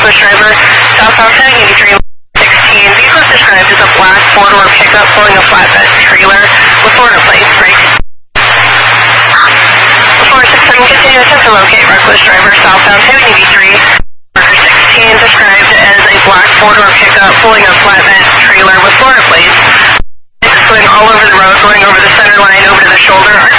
reckless driver, southbound heading 83, 16. Vehicle is described as a black four-door pickup pulling a flatbed trailer with Florida plates. Brake. 467, continue to attempt to locate reckless driver, southbound heading 83, 16, described as a black four-door pickup pulling a flatbed trailer with Florida plates. It's going all over the road, going over the center line, over to the shoulder.